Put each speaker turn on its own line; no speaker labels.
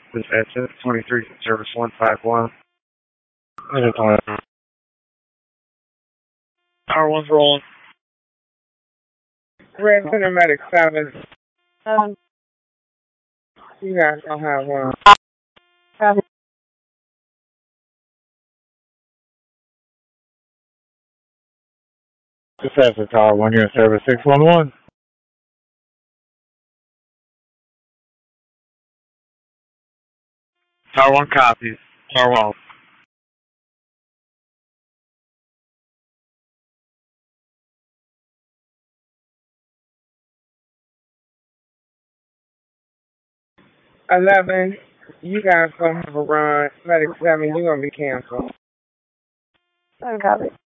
This is 23 Service 151. Engine 20. Tower 1's rolling.
Red Cinematic 7. You guys don't have one.
This is Tower 1 here, Service 611. Tower 1 copies. Tower 1.
$11. You guys gonna have a run. Medic 7, you're gonna be canceled.
I got it.